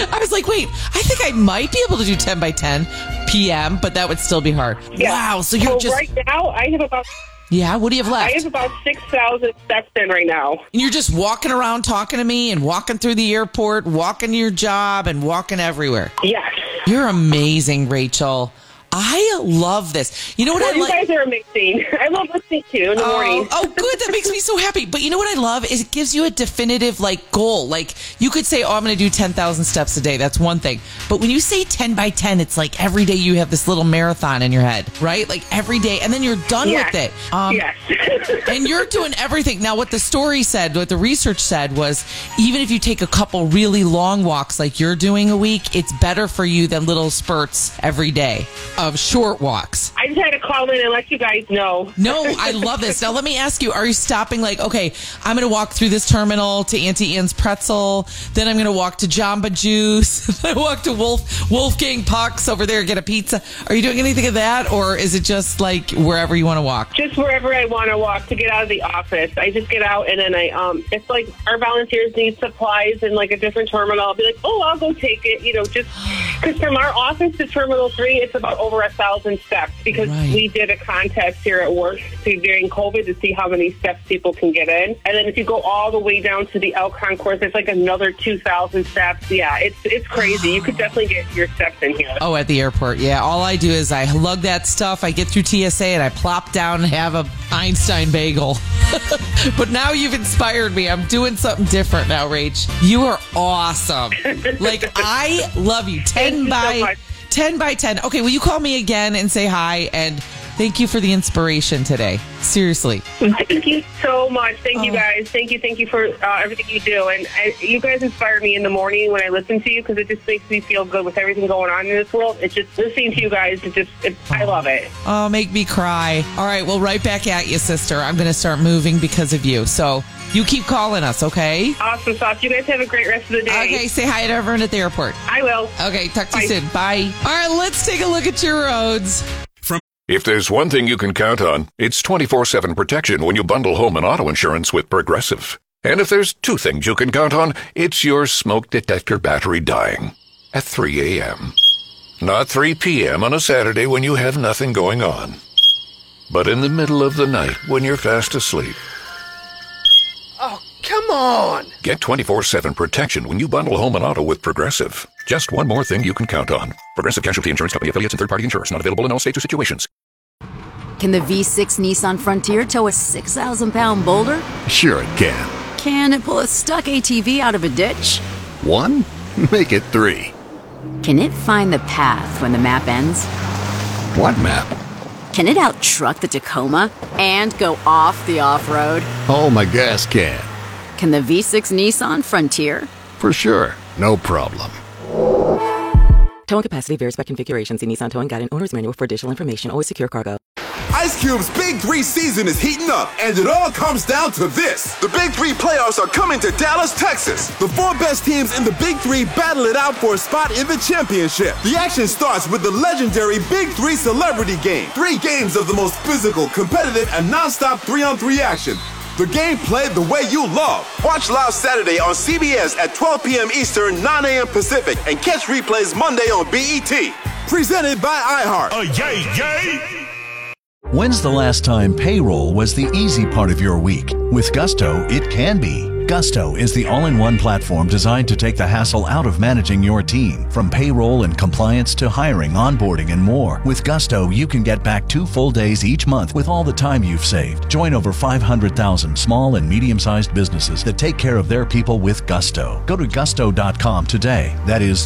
I was like, wait, I think I might be able to do 10 by 10 p.m., but that would still be hard. Yeah. Wow. So you're just... right now, I have about... Yeah, what do you have left? I have about 6,000 steps in right now. And you're just walking around talking to me and walking through the airport, walking to your job and walking everywhere. Yes. You're amazing, Rachel. I love this. You know what I You like? guys are amazing. I love listening to you in the morning. Oh, good. That makes me so happy. But you know what I love is it gives you a definitive goal. Like you could say, oh, I'm going to do 10,000 steps a day. That's one thing. But when you say 10 by 10, it's like every day you have this little marathon in your head, right? Like every day. And then you're done with it. Yes. And you're doing everything. Now, what the story said, what the research said was even if you take a couple really long walks like you're doing a week, it's better for you than little spurts every day of short walks. I just had to call in and let you guys know. No, I love this. Now, let me ask you, are you stopping okay, I'm going to walk through this terminal to Auntie Anne's Pretzel, then I'm going to walk to Jamba Juice, then I walk to Wolfgang Puck's over there, get a pizza. Are you doing anything of that, or is it just wherever you want to walk? Just wherever I want to walk to get out of the office. I just get out and then it's like our volunteers need supplies in a different terminal. I'll be like, oh, I'll go take it, just because from our office to Terminal 3, it's about over 1,000 steps because we did a contest here at work during COVID to see how many steps people can get in. And then if you go all the way down to the El Concourse, it's another 2,000 steps. Yeah, it's crazy. You could definitely get your steps in here. Oh, at the airport. Yeah, all I do is I lug that stuff, I get through TSA, and I plop down and have a Einstein bagel. But now you've inspired me. I'm doing something different now, Rach. You are awesome. I love you. 10 by 10. Okay, will you call me again and say hi? And thank you for the inspiration today. Seriously. Thank you so much. Thank you, guys. Thank you for everything you do. And you guys inspire me in the morning when I listen to you because it just makes me feel good with everything going on in this world. It's just listening to you guys. I love it. Oh, make me cry. All right, well, right back at you, sister. I'm going to start moving because of you. So you keep calling us, okay? Awesome sauce. You guys have a great rest of the day. Okay, say hi to everyone at the airport. I will. Okay, talk to you soon. Bye. All right, let's take a look at your roads. If there's one thing you can count on, it's 24/7 protection when you bundle home and auto insurance with Progressive. And if there's two things you can count on, it's your smoke detector battery dying at 3 a.m. Not 3 p.m. on a Saturday when you have nothing going on, but in the middle of the night when you're fast asleep. Oh, come on! Get 24/7 protection when you bundle home and auto with Progressive. Just one more thing you can count on. Progressive Casualty Insurance Company affiliates and third-party insurers. Not available in all states or situations. Can the V6 Nissan Frontier tow a 6,000-pound boulder? Sure it can. Can it pull a stuck ATV out of a ditch? 1? Make it 3. Can it find the path when the map ends? What map? Can it out-truck the Tacoma and go off the off-road? Oh, my gas can. Can the V6 Nissan Frontier? For sure. No problem. Towing capacity varies by configuration. See Nissan Towing Guide and Owner's Manual for additional information. Always secure cargo. Ice Cube's Big 3 season is heating up, and it all comes down to this. The Big 3 playoffs are coming to Dallas, Texas. The 4 best teams in the Big 3 battle it out for a spot in the championship. The action starts with the legendary Big 3 Celebrity Game. 3 games of the most physical, competitive, and non-stop 3-on-3 action. The game played the way you love. Watch live Saturday on CBS at 12 p.m. Eastern, 9 a.m. Pacific, and catch replays Monday on BET. Presented by iHeart. Yay! When's the last time payroll was the easy part of your week? With Gusto, it can be. Gusto is the all-in-one platform designed to take the hassle out of managing your team. From payroll and compliance to hiring, onboarding, and more. With Gusto, you can get back 2 full days each month with all the time you've saved. Join over 500,000 small and medium-sized businesses that take care of their people with Gusto. Go to gusto.com today. That is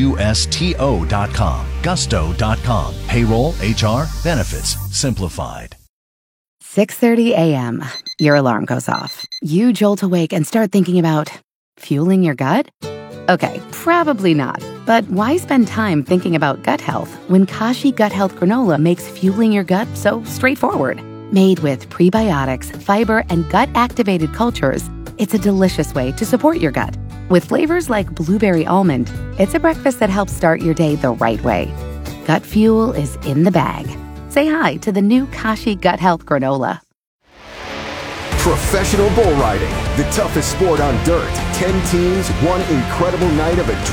Gusto.com. Gusto.com. Payroll, HR, benefits, simplified. 6:30 a.m. Your alarm goes off. You jolt awake and start thinking about fueling your gut? Okay, probably not. But why spend time thinking about gut health when Kashi Gut Health Granola makes fueling your gut so straightforward? Made with prebiotics, fiber, and gut-activated cultures, it's a delicious way to support your gut. With flavors like blueberry almond, it's a breakfast that helps start your day the right way. Gut fuel is in the bag. Say hi to the new Kashi Gut Health Granola. Professional bull riding, the toughest sport on dirt. 10 teams, one incredible night of